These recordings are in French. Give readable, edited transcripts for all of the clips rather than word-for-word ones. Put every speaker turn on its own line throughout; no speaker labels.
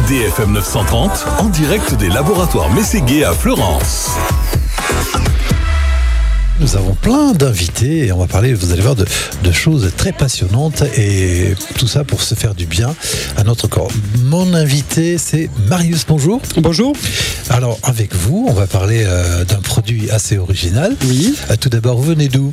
DFM 930, en direct des laboratoires Mességuet à Fleurance.
Nous avons plein d'invités et on va parler, vous allez voir, de choses très passionnantes et tout ça pour se faire du bien à notre corps. Mon invité, c'est Marius, bonjour.
Bonjour.
Alors, avec vous, on va parler d'un produit assez original.
Oui.
Tout d'abord, vous venez d'où ?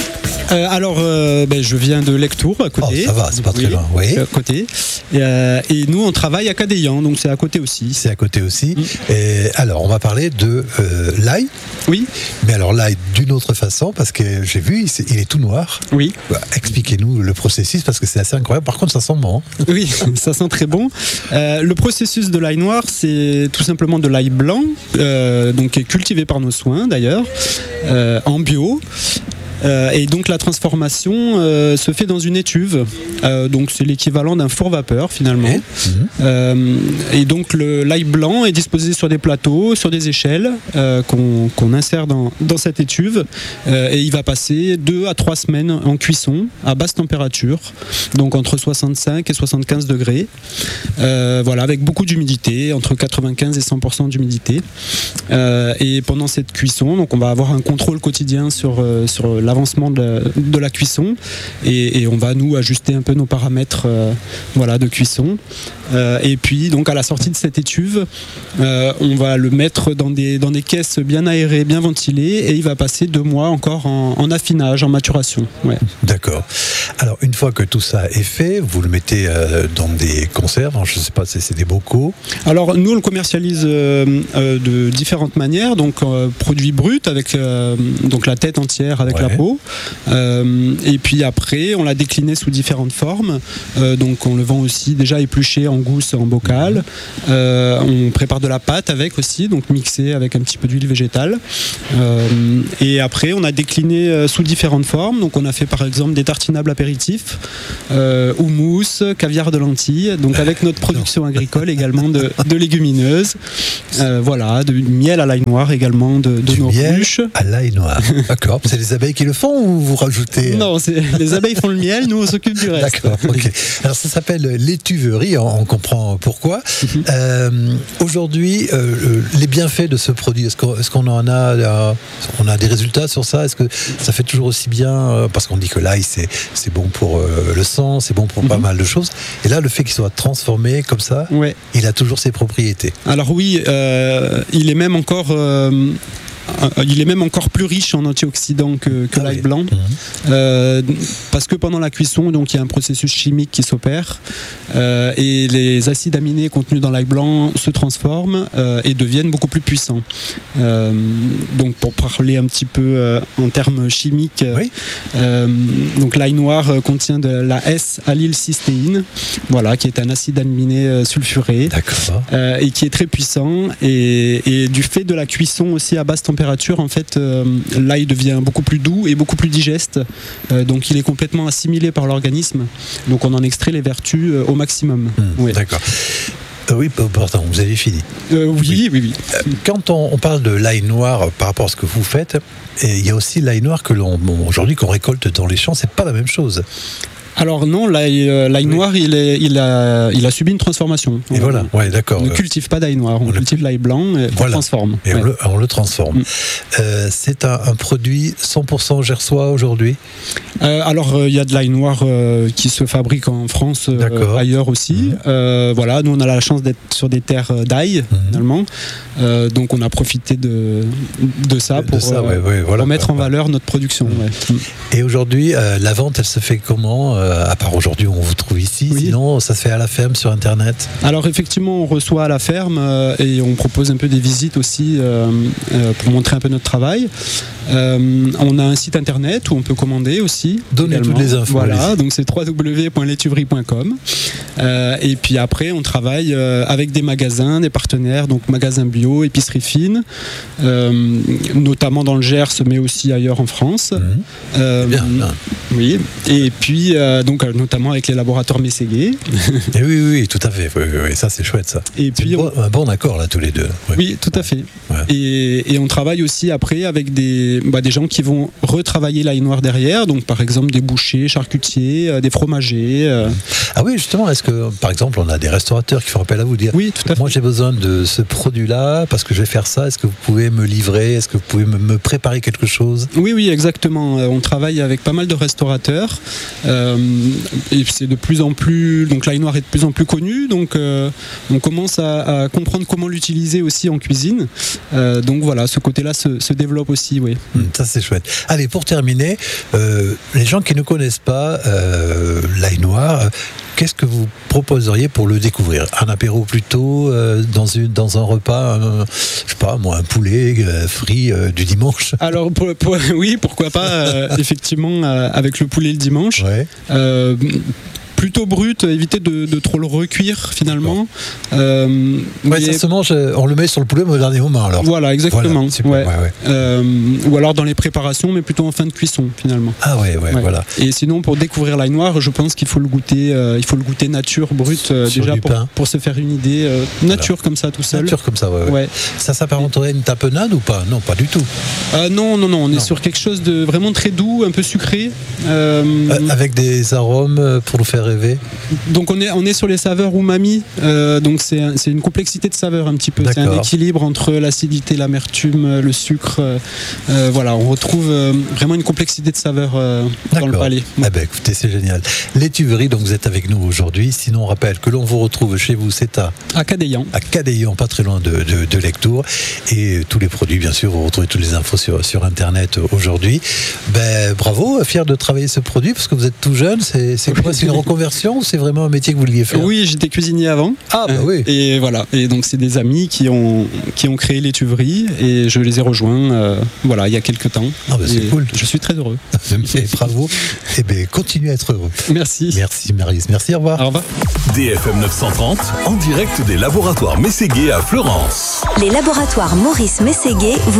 Je viens de Lectour, à côté.
Oh, ça va, c'est pas très loin. Oui.
À côté. Et nous, on travaille à Cadayan, donc c'est à côté aussi.
C'est à côté aussi. Et alors, on va parler de l'ail.
Oui.
Mais alors, l'ail d'une autre façon, parce que j'ai vu, il est tout noir.
Oui.
Expliquez-nous le processus, parce que c'est assez incroyable. Par contre, ça sent bon.
Oui, ça sent très bon. Le processus de l'ail noir, c'est tout simplement de l'ail blanc, donc qui est cultivé par nos soins d'ailleurs, en bio. Et donc la transformation se fait dans une étuve, donc c'est l'équivalent d'un four vapeur finalement. Et donc l'ail blanc est disposé sur des plateaux, sur des échelles qu'on insère dans cette étuve, et il va passer 2 à 3 semaines en cuisson à basse température, donc entre 65 et 75 degrés, voilà, avec beaucoup d'humidité, entre 95 et 100% d'humidité. Et pendant cette cuisson, donc on va avoir un contrôle quotidien sur l'avancement de la cuisson, et on va nous ajuster un peu nos paramètres de cuisson, et puis donc à la sortie de cette étuve, on va le mettre dans des caisses bien aérées, bien ventilées, et il va passer 2 mois encore en affinage, en maturation. Ouais.
D'accord. Alors une fois que tout ça est fait, vous le mettez dans des conserves, je ne sais pas si c'est des bocaux.
Alors nous on le commercialise de différentes manières, donc produit brut avec donc la tête entière avec la peau, et puis après on l'a décliné sous différentes formes, donc on le vend aussi déjà épluché en gousse, en bocal, on prépare de la pâte avec aussi, donc mixée avec un petit peu d'huile végétale, et après on a décliné sous différentes formes, donc on a fait par exemple des tartinables apéritifs, houmous, caviar de lentilles, donc avec notre production agricole également de légumineuses, de miel à l'ail noir également de nos ruches.
À l'ail noir, d'accord. C'est les abeilles qui le font ou vous rajoutez...
Non, les abeilles font le miel, nous on s'occupe du reste.
D'accord, ok. Alors ça s'appelle l'étuverie, on comprend pourquoi. Aujourd'hui, les bienfaits de ce produit, est-ce qu'on en a, on a des résultats sur ça? Est-ce que ça fait toujours aussi bien, parce qu'on dit que l'ail c'est bon pour le sang, c'est bon pour pas mal de choses, et là le fait qu'il soit transformé comme ça, il a toujours ses propriétés.
Alors oui, il est même encore plus riche en antioxydants que l'ail blanc, parce que pendant la cuisson, donc, il y a un processus chimique qui s'opère, et les acides aminés contenus dans l'ail blanc se transforment et deviennent beaucoup plus puissants. Donc pour parler un petit peu en termes chimiques, donc l'ail noir contient de la S-allylcystéine, qui est un acide aminé sulfuré, et qui est très puissant, et du fait de la cuisson aussi à basse température, en fait, l'ail devient beaucoup plus doux et beaucoup plus digeste, donc il est complètement assimilé par l'organisme, donc on en extrait les vertus au maximum.
D'accord. Oui, pardon, vous avez fini.
Oui.
Quand on parle de l'ail noir par rapport à ce que vous faites, il y a aussi l'ail noir que aujourd'hui qu'on récolte dans les champs, c'est pas la même chose.
Alors non, l'ail noir, il a subi une transformation.
Et d'accord.
On ne cultive pas d'ail noir, on cultive l'ail blanc et on le transforme.
Et on le transforme. C'est un produit 100% gersois aujourd'hui ?
Alors il y a de l'ail noir qui se fabrique en France, ailleurs aussi. Nous on a la chance d'être sur des terres d'ail, finalement. Donc on a profité de ça pour mettre en valeur notre production.
Et aujourd'hui, la vente, elle se fait comment ? À part aujourd'hui où on vous trouve ici, sinon ça se fait à la ferme sur internet?
Alors effectivement on reçoit à la ferme, et on propose un peu des visites aussi pour montrer un peu notre travail. On a un site internet où on peut commander aussi.
Donnez toutes les infos.
Donc c'est www.letuverie.com. Et puis après on travaille avec des magasins, des partenaires, donc magasins bio, épicerie fine, notamment dans le Gers mais aussi ailleurs en France.
Bien.
Oui. Et puis donc notamment avec les laboratoires Mességuet.
Et oui, tout à fait. Oui, ça c'est chouette ça.
Et puis
un bon accord là tous les deux.
Oui, tout à fait. Et on travaille aussi après avec des des gens qui vont retravailler l'ail noir derrière, donc par exemple des bouchers, charcutiers, des fromagers.
Ah oui, justement, est-ce que, par exemple, on a des restaurateurs qui font appel à vous, dire
Oui, tout à fait.
moi j'ai besoin de ce produit-là parce que je vais faire ça, est-ce que vous pouvez me livrer, est-ce que vous pouvez me préparer quelque chose?
Oui, exactement. On travaille avec pas mal de restaurateurs et c'est de plus en plus, donc l'ail noir est de plus en plus connu, donc on commence à comprendre comment l'utiliser aussi en cuisine. Donc voilà, ce côté-là se développe aussi, oui.
Ça c'est chouette. Allez, pour terminer, les gens qui ne connaissent pas l'ail noir, qu'est-ce que vous proposeriez pour le découvrir? Un apéro plutôt, dans un repas, je sais pas moi, un poulet frit du dimanche?
Alors oui, pourquoi pas, effectivement, avec le poulet le dimanche.
Ouais.
Plutôt brut, éviter de trop le recuire finalement.
Ouais, ça se mange, on le met sur le poulet au dernier moment alors.
Voilà, exactement.
Voilà, super, ouais.
Ou alors dans les préparations, mais plutôt en fin de cuisson finalement.
Ah ouais, voilà.
Et sinon, pour découvrir l'ail noir, je pense qu'il faut le goûter, nature, brut, déjà pour se faire une idée nature comme ça tout seul.
Nature comme ça, ouais. Ça s'apparenterait à une tapenade ou pas? Non, pas du tout.
Non, on est sur quelque chose de vraiment très doux, un peu sucré.
Avec des arômes pour nous faire rêver.
Donc on est sur les saveurs umami, donc c'est une complexité de saveurs un petit peu.
D'accord.
C'est un équilibre entre l'acidité, l'amertume, le sucre. Voilà, on retrouve vraiment une complexité de saveurs dans le palais.
Eh ben, écoutez, c'est génial. L'étuverie, donc vous êtes avec nous aujourd'hui. Sinon, on rappelle que l'on vous retrouve chez vous, c'est à Cadaillan, pas très loin de Lectoure. Et tous les produits, bien sûr, vous retrouvez toutes les infos sur Internet aujourd'hui. Ben, bravo, fier de travailler ce produit parce que vous êtes tout jeune. C'est quoi? C'est une reconversion ou c'est vraiment un métier que vous vouliez faire?
Oui, j'étais cuisinier avant.
Ah bah oui.
Et voilà. Et donc c'est des amis qui ont créé l'étuverie et je les ai rejoints il y a quelques temps.
Ah bah c'est cool.
Je suis très heureux.
Bravo. Et bien continuez à être heureux.
Merci.
Merci Marius. Merci, au revoir.
Au revoir.
DFM 930 en direct des laboratoires Mességuet à Fleurance.
Les laboratoires Maurice Mességuet